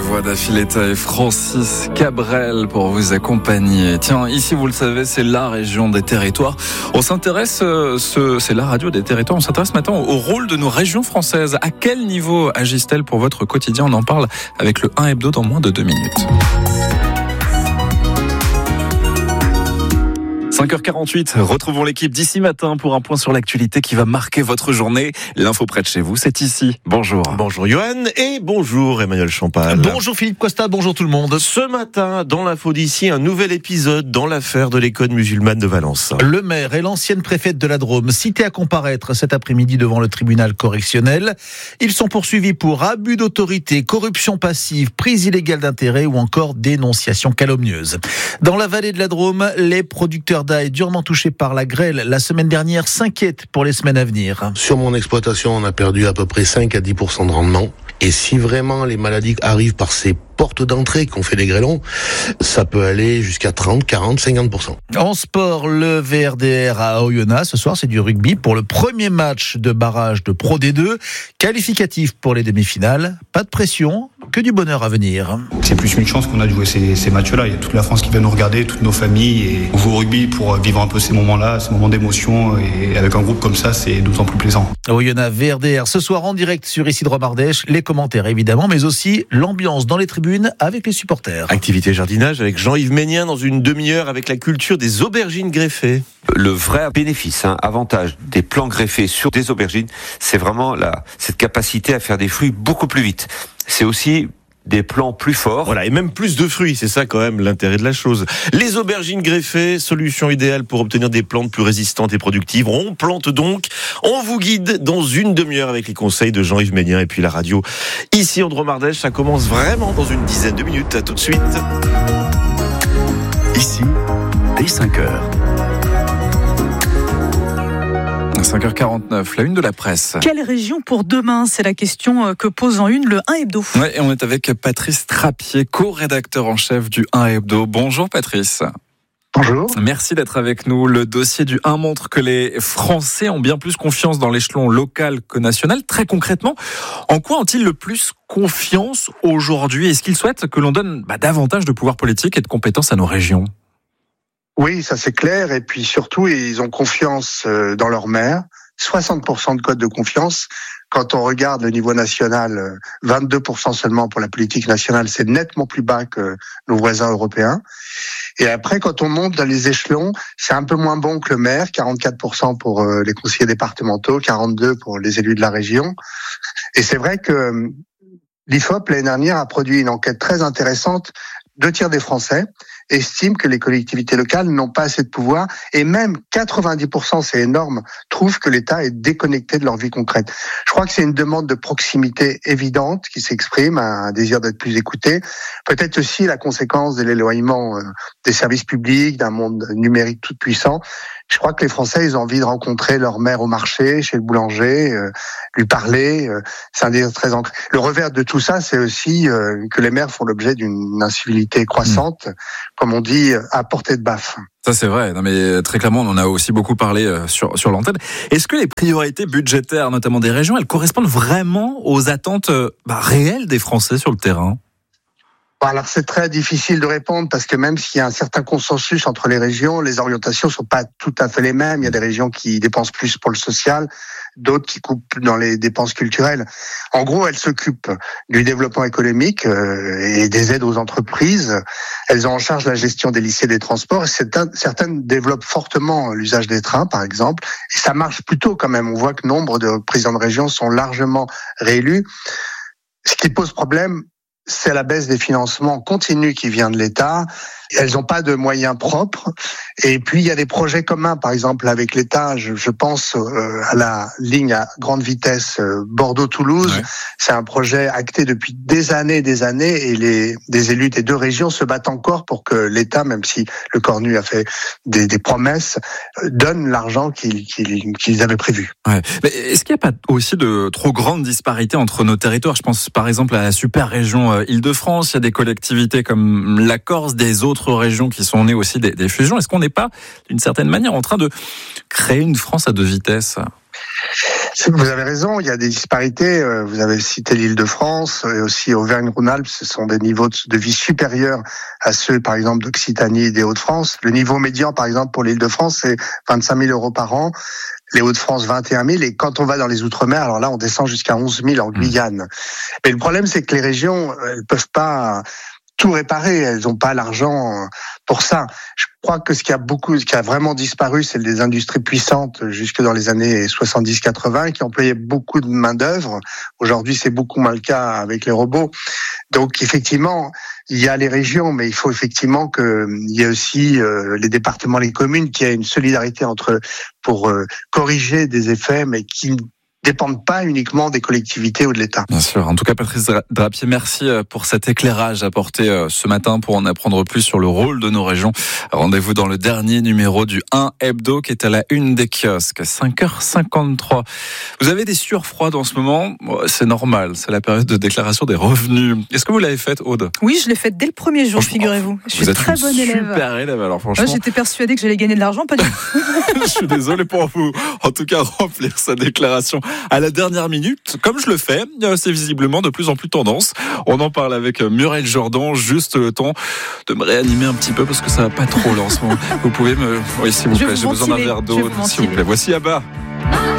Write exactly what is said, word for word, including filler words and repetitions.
voix d'Affiletta et Francis Cabrel pour vous accompagner. Tiens, ici, vous le savez, c'est la région des territoires. On s'intéresse, euh, ce, c'est la radio des territoires. On s'intéresse maintenant au rôle de nos régions françaises. À quel niveau agissent-elles pour votre quotidien? On en parle avec le un Hebdo dans moins de deux minutes. cinq heures quarante-huit, retrouvons l'équipe d'ici matin pour un point sur l'actualité qui va marquer votre journée. L'info près de chez vous, c'est ici. Bonjour. Bonjour Johan et bonjour Emmanuel Champagne. Bonjour Philippe Costa, bonjour tout le monde. Ce matin, dans l'info d'ici, un nouvel épisode dans l'affaire de l'école musulmane de Valence. Le maire et l'ancienne préfète de la Drôme, cités à comparaître cet après-midi devant le tribunal correctionnel. Ils sont poursuivis pour abus d'autorité, corruption passive, prise illégale d'intérêt ou encore dénonciation calomnieuse. Dans la vallée de la Drôme, les producteurs d'ail durement touchés par la grêle la semaine dernière s'inquiètent pour les semaines à venir. Sur mon exploitation, on a perdu à peu près cinq à dix pour cent de rendement. Et si vraiment les maladies arrivent par ces portes d'entrée qu'on fait des grêlons, ça peut aller jusqu'à trente, quarante, cinquante pour cent. En sport, le V R D R à Oyonnax, ce soir c'est du rugby pour le premier match de barrage de Pro D deux, qualificatif pour les demi-finales. Pas de pression, que du bonheur à venir. C'est plus une chance qu'on a de jouer ces, ces matchs-là. Il y a toute la France qui vient nous regarder, toutes nos familles, et on joue au rugby pour vivre un peu ces moments-là, ces moments d'émotion, et avec un groupe comme ça, c'est d'autant plus plaisant. Oyonnax V R D R ce soir en direct sur Ici Droit Mardèche, les commentaires évidemment, mais aussi l'ambiance dans les tribunes avec les supporters. Activité jardinage avec Jean-Yves Ménien dans une demi-heure avec la culture des aubergines greffées. Le vrai bénéfice, hein, avantage des plants greffés sur des aubergines, c'est vraiment la, cette capacité à faire des fruits beaucoup plus vite. C'est aussi des plants plus forts. Voilà, et même plus de fruits, c'est ça quand même l'intérêt de la chose. Les aubergines greffées, solution idéale pour obtenir des plantes plus résistantes et productives. On plante donc, on vous guide dans une demi-heure avec les conseils de Jean-Yves Ménien et puis la radio. Ici, en Drôme-Ardèche, ça commence vraiment dans une dizaine de minutes. À tout de suite. Ici, dès cinq heures. cinq heures quarante-neuf, la une de la presse. Quelle région pour demain? C'est la question que pose en une le un Hebdo. Ouais, et on est avec Patrice Trappier, co-rédacteur en chef du un Hebdo. Bonjour Patrice. Bonjour. Merci d'être avec nous. Le dossier du un montre que les Français ont bien plus confiance dans l'échelon local que national. Très concrètement, en quoi ont-ils le plus confiance aujourd'hui? Est-ce qu'ils souhaitent que l'on donne bah, davantage de pouvoir politique et de compétences à nos régions? Oui, ça c'est clair. Et puis surtout, ils ont confiance dans leur maire. soixante pour cent de code de confiance. Quand on regarde le niveau national, vingt-deux pour cent seulement pour la politique nationale. C'est nettement plus bas que nos voisins européens. Et après, quand on monte dans les échelons, c'est un peu moins bon que le maire. quarante-quatre pour cent pour les conseillers départementaux, quarante-deux pour pour les élus de la région. Et c'est vrai que l'I F O P, l'année dernière, a produit une enquête très intéressante. Deux tiers des Français estiment que les collectivités locales n'ont pas assez de pouvoir, et même quatre-vingt-dix pour cent, c'est énorme, trouvent que l'État est déconnecté de leur vie concrète. Je crois que c'est une demande de proximité évidente qui s'exprime, un désir d'être plus écouté, peut-être aussi la conséquence de l'éloignement des services publics, d'un monde numérique tout puissant. Je crois que les Français, ils ont envie de rencontrer leur maire au marché, chez le boulanger, euh, lui parler. Euh, c'est un désir très ancré. Le revers de tout ça, c'est aussi euh, que les maires font l'objet d'une incivilité croissante, mmh. comme on dit, à portée de baffe. Ça c'est vrai, non mais très clairement on en a aussi beaucoup parlé sur sur l'antenne. Est-ce que les priorités budgétaires, notamment des régions, elles correspondent vraiment aux attentes bah, réelles des Français sur le terrain ? Alors c'est très difficile de répondre parce que même s'il y a un certain consensus entre les régions, les orientations sont pas tout à fait les mêmes. Il y a des régions qui dépensent plus pour le social, d'autres qui coupent dans les dépenses culturelles. En gros, elles s'occupent du développement économique euh, et des aides aux entreprises. Elles ont en charge la gestion des lycées, des transports. Et certaines développent fortement l'usage des trains, par exemple. Et ça marche plutôt quand même. On voit que nombre de présidents de région sont largement réélus. Ce qui pose problème, c'est la baisse des financements continue qui vient de l'État. Elles n'ont pas de moyens propres. Et puis, il y a des projets communs, par exemple, avec l'État. Je, je pense euh, à la ligne à grande vitesse euh, Bordeaux-Toulouse. Ouais. C'est un projet acté depuis des années et des années. Et les des élus des deux régions se battent encore pour que l'État, même si le Cornu a fait des, des promesses, euh, donne l'argent qu'ils, qu'ils, qu'ils avaient prévu. Ouais. Mais est-ce qu'il n'y a pas aussi de trop grandes disparités entre nos territoires? Je pense par exemple à la super région euh, Île-de-France. Il y a des collectivités comme la Corse, des autres régions qui sont nées aussi des, des fusions. Est-ce qu'on n'est pas, d'une certaine manière, en train de créer une France à deux vitesses ? Vous avez raison, il y a des disparités. Vous avez cité l'Île-de-France et aussi Auvergne-Rhône-Alpes. Ce sont des niveaux de vie supérieurs à ceux, par exemple, d'Occitanie et des Hauts-de-France. Le niveau médian, par exemple, pour l'Île-de-France, c'est vingt-cinq mille euros par an. Les Hauts-de-France, vingt et un mille. Et quand on va dans les Outre-mer, alors là, on descend jusqu'à onze mille en Guyane. Mais le problème, c'est que les régions, elles peuvent pas tout réparer. Elles n'ont pas l'argent pour ça. Je crois que ce qui a beaucoup, ce qui a vraiment disparu, c'est les industries puissantes jusque dans les années soixante-dix quatre-vingts qui employaient beaucoup de main d'œuvre. Aujourd'hui, c'est beaucoup moins le cas avec les robots. Donc, effectivement, il y a les régions, mais il faut effectivement qu'il y ait aussi euh, les départements, les communes, qui aient une solidarité entre eux pour euh, corriger des effets, mais qui dépendent pas uniquement des collectivités ou de l'État. Bien sûr. En tout cas, Patrice Drapier, merci pour cet éclairage apporté ce matin pour en apprendre plus sur le rôle de nos régions. Rendez-vous dans le dernier numéro du un Hebdo qui est à la une des kiosques, cinq heures cinquante-trois. Vous avez des sueurs froides en ce moment, c'est normal, c'est la période de déclaration des revenus. Est-ce que vous l'avez faite, Aude ? Oui, je l'ai faite dès le premier jour, figurez-vous. Je suis vous êtes très bonne élève. Super élève, alors franchement. Moi, j'étais persuadée que j'allais gagner de l'argent, pas du tout. Je suis désolé pour vous. En tout cas, remplir sa déclaration à la dernière minute, comme je le fais, c'est visiblement de plus en plus tendance. On en parle avec Muriel Jordan, juste le temps de me réanimer un petit peu parce que ça va pas trop là en ce moment. Vous pouvez me... Oui, s'il vous plaît, j'ai besoin d'un verre d'eau, s'il vous plaît. Voici Abba.